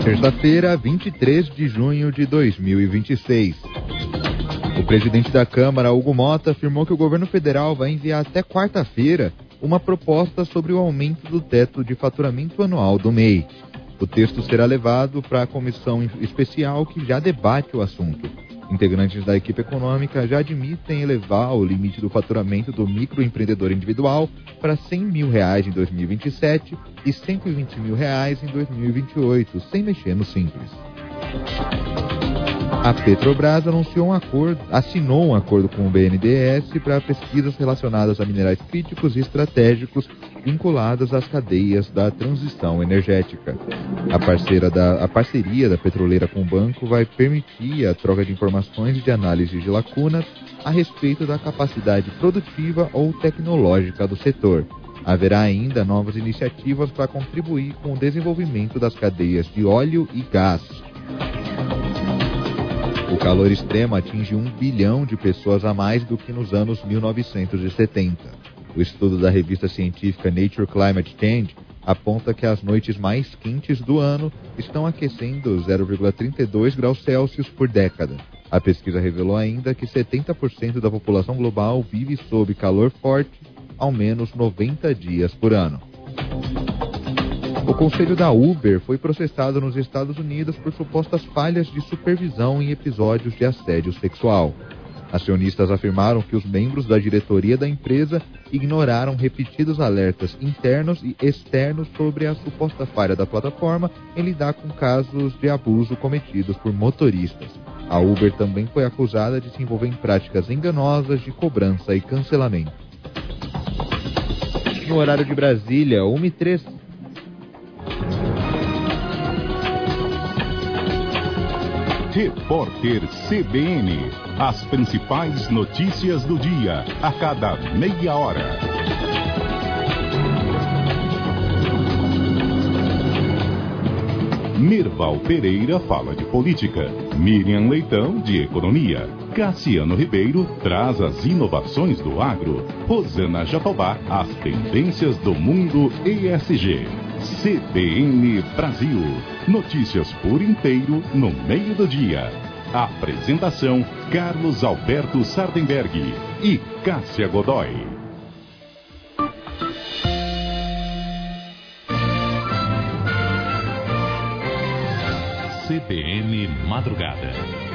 Terça-feira, 23 de junho de 2026. O presidente da Câmara, Hugo Mota, afirmou que o governo federal vai enviar até quarta-feira uma proposta sobre o aumento do teto de faturamento anual do MEI. O texto será levado para a comissão especial que já debate o assunto. Integrantes da equipe econômica já admitem elevar o limite do faturamento do microempreendedor individual para R$100 mil em 2027 e R$120 mil em 2028, sem mexer no Simples. A Petrobras assinou um acordo com o BNDES para pesquisas relacionadas a minerais críticos e estratégicos vinculadas às cadeias da transição energética. A parceria da petroleira com o banco vai permitir a troca de informações e de análise de lacunas a respeito da capacidade produtiva ou tecnológica do setor. Haverá ainda novas iniciativas para contribuir com o desenvolvimento das cadeias de óleo e gás. O calor extremo atinge 1 bilhão de pessoas a mais do que nos anos 1970. O estudo da revista científica Nature Climate Change aponta que as noites mais quentes do ano estão aquecendo 0,32 graus Celsius por década. A pesquisa revelou ainda que 70% da população global vive sob calor forte ao menos 90 dias por ano. O conselho da Uber foi processado nos Estados Unidos por supostas falhas de supervisão em episódios de assédio sexual. Acionistas afirmaram que os membros da diretoria da empresa ignoraram repetidos alertas internos e externos sobre a suposta falha da plataforma em lidar com casos de abuso cometidos por motoristas. A Uber também foi acusada de se envolver em práticas enganosas de cobrança e cancelamento. No horário de Brasília, 1h03. Repórter CBN. As principais notícias do dia, a cada meia hora. Mirval Pereira fala de política. Miriam Leitão, de economia. Cassiano Ribeiro traz as inovações do agro. Rosana Jatobá, as tendências do mundo ESG. CBN Brasil. Notícias por inteiro no meio do dia. Apresentação: Carlos Alberto Sardenberg e Cássia Godoy. CBN Madrugada.